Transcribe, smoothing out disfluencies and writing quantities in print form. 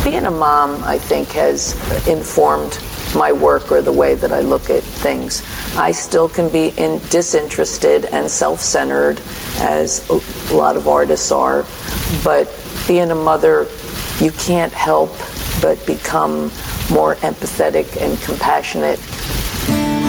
being a mom, I think, has informed my work or the way that I look at things. I still can be disinterested and self-centered, as a lot of artists are, but being a mother, you can't help but become more empathetic and compassionate